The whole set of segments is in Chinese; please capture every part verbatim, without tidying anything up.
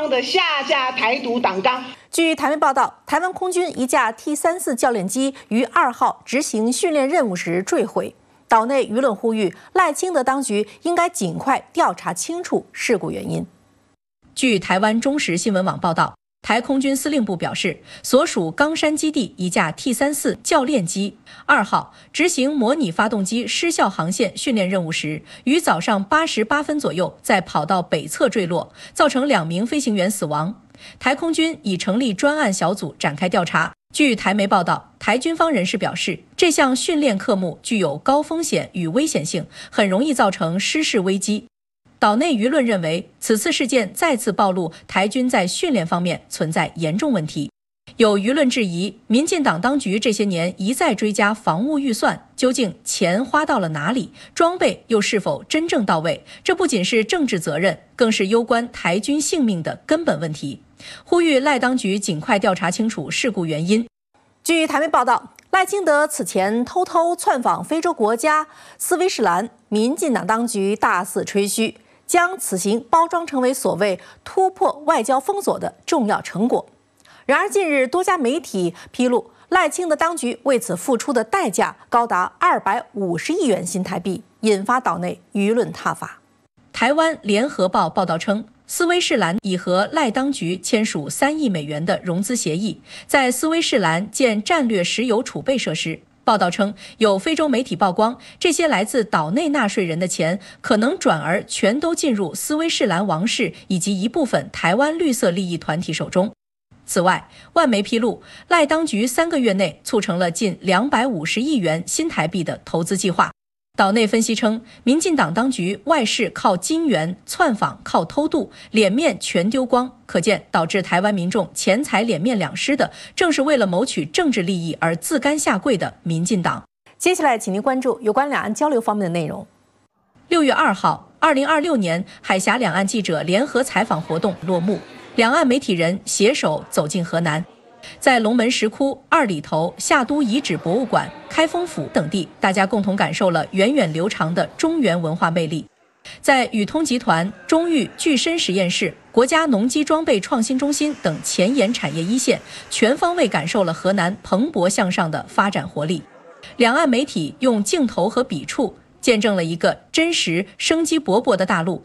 方的下架台独党纲。 据台媒报道，台湾空军一架 T 三十四教练机于二号执行训练任务时坠毁。岛内舆论呼吁赖清德当局应该尽快调查清楚事故原因。据台湾中时新闻网报道，台空军司令部表示，所属冈山基地一架 T 三十四教练机二号执行模拟发动机失效航线训练任务时，于早上八时八分左右在跑道北侧坠落，造成两名飞行员死亡。台空军已成立专案小组展开调查。据台媒报道，台军方人士表示，这项训练科目具有高风险与危险性，很容易造成失事危机。岛内舆论认为，此次事件再次暴露台军在训练方面存在严重问题。有舆论质疑，民进党当局这些年一再追加防务预算，究竟钱花到了哪里？装备又是否真正到位？这不仅是政治责任，更是攸关台军性命的根本问题。呼吁赖当局尽快调查清楚事故原因。据台媒报道，赖清德此前偷偷窜访非洲国家斯威士兰，民进党当局大肆吹嘘，将此行包装成为所谓突破外交封锁的重要成果。然而，近日多家媒体披露，赖清德当局为此付出的代价高达二百五十亿元新台币，引发岛内舆论挞伐。台湾联合报报道称，斯威士兰已和赖当局签署三亿美元的融资协议，在斯威士兰建战略石油储备设施。报道称，有非洲媒体曝光，这些来自岛内纳税人的钱可能转而全都进入斯威士兰王室以及一部分台湾绿色利益团体手中。此外，外媒披露，赖当局三个月内促成了近两百五十亿元新台币的投资计划。岛内分析称，民进党当局外事靠金援，窜访靠偷渡，脸面全丢光，可见导致台湾民众钱财脸面两失的，正是为了谋取政治利益而自甘下跪的民进党。接下来，请您关注有关两岸交流方面的内容。六月二号，二零二六年海峡两岸记者联合采访活动落幕，两岸媒体人携手走进河南。在龙门石窟、二里头、夏都遗址博物馆、开封府等地，大家共同感受了源远流长的中原文化魅力。在宇通集团、中裕具身实验室、国家农机装备创新中心等前沿产业一线，全方位感受了河南蓬勃向上的发展活力。两岸媒体用镜头和笔触，见证了一个真实、生机勃勃的大陆。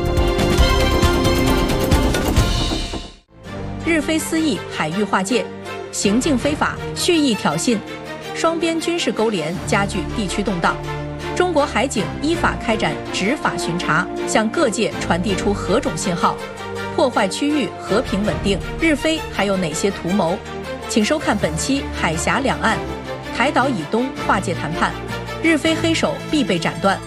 日非私议海域划界，行径非法，蓄意挑衅，双边军事勾连加剧地区动荡。中国海警依法开展执法巡查，向各界传递出何种信号？破坏区域和平稳定，日非还有哪些图谋？请收看本期《海峡两岸》，台岛以东划界谈判，日非黑手必被斩断。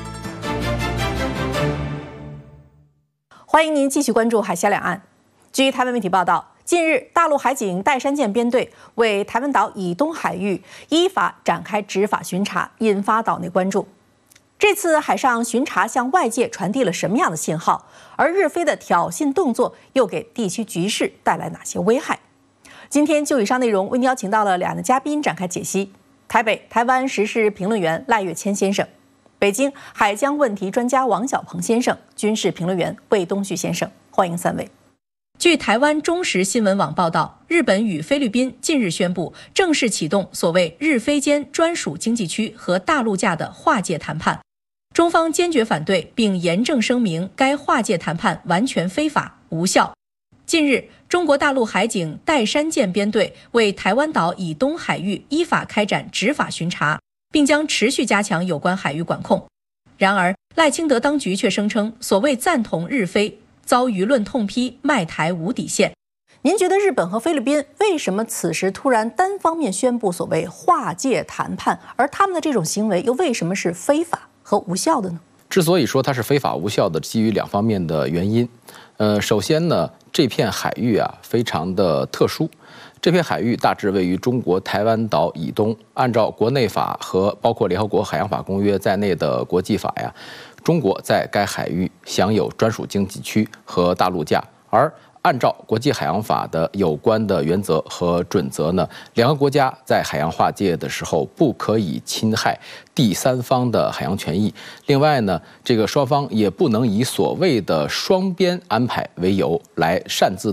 欢迎您继续关注《海峡两岸》。据台湾媒体报道，近日，大陆海警岱山舰编队为台湾岛以东海域依法展开执法巡查，引发岛内关注。这次海上巡查向外界传递了什么样的信号？而日非的挑衅动作又给地区局势带来哪些危害？今天就以上内容为您邀请到了两位嘉宾展开解析：台北台湾时事评论员赖岳谦先生，北京海疆问题专家王小鹏先生，军事评论员魏东旭先生。欢迎三位。据台湾中时新闻网报道，日本与菲律宾近日宣布正式启动所谓日菲间专属经济区和大陆架的划界谈判。中方坚决反对，并严正声明该划界谈判完全非法无效。近日，中国大陆海警岱山舰编队为台湾岛以东海域依法开展执法巡查，并将持续加强有关海域管控。然而，赖清德当局却声称所谓赞同日菲，遭舆论痛批卖台无底线。您觉得日本和菲律宾为什么此时突然单方面宣布所谓划界谈判，而他们的这种行为又为什么是非法和无效的呢？ 之所以说它是非法无效的，基于两方面的原因。呃，首先呢，这片海域啊非常的特殊，这片海域大致位于中国台湾岛以东，按照国内法和包括联合国海洋法公约在内的国际法呀，中国在该海域享有专属经济区和大陆架，而按照国际海洋法的有关的原则和准则呢，两个国家在海洋划界的时候不可以侵害第三方的海洋权益。另外呢，这个双方也不能以所谓的双边安排为由来擅自